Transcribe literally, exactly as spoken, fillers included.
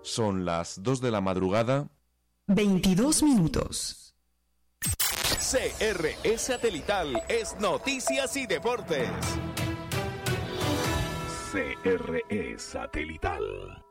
Son las dos de la madrugada. veintidós minutos. C R E Satelital es Noticias y Deportes. C R E Satelital.